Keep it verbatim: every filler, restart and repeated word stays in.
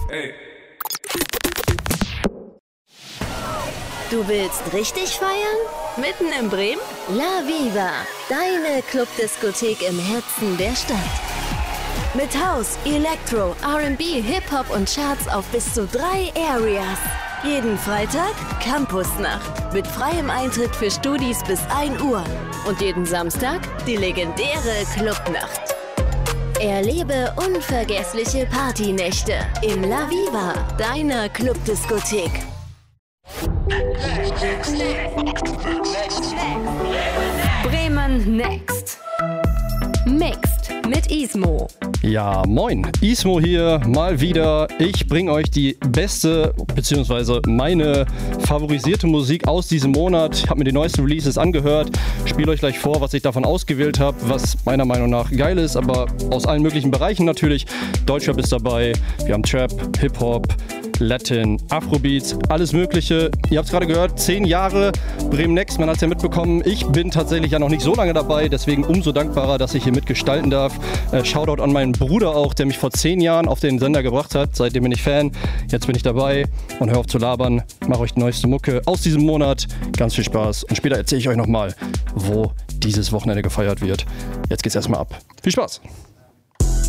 Ey. Du willst richtig feiern? Mitten in Bremen? La Viva, deine Clubdiskothek im Herzen der Stadt. Mit House, Electro, R and B, Hip-Hop und Charts auf bis zu drei Areas. Jeden Freitag Campusnacht mit freiem Eintritt für Studis bis ein Uhr. Und jeden Samstag die legendäre Clubnacht. Erlebe unvergessliche Partynächte in La Viva, deiner Clubdiskothek. Bremen Next. Mixed mit Ismo. Ja, moin. Ismo hier, mal wieder. Ich bringe euch die beste, beziehungsweise meine favorisierte Musik aus diesem Monat. Ich habe mir die neuesten Releases angehört. Spiele euch gleich vor, was ich davon ausgewählt habe, was meiner Meinung nach geil ist, aber aus allen möglichen Bereichen natürlich. Deutschrap ist dabei, wir haben Trap, Hip-Hop, Latin, Afrobeats, alles Mögliche. Ihr habt es gerade gehört, zehn Jahre Bremen Next, man hat es ja mitbekommen. Ich bin tatsächlich ja noch nicht so lange dabei, deswegen umso dankbarer, dass ich hier mitgestalten darf. Äh, Shoutout an meinen Bruder auch, der mich vor zehn Jahren auf den Sender gebracht hat. Seitdem bin ich Fan, jetzt bin ich dabei und hör auf zu labern. Mache euch die neueste Mucke aus diesem Monat. Ganz viel Spaß und später erzähle ich euch nochmal, wo dieses Wochenende gefeiert wird. Jetzt geht's erstmal ab. Viel Spaß!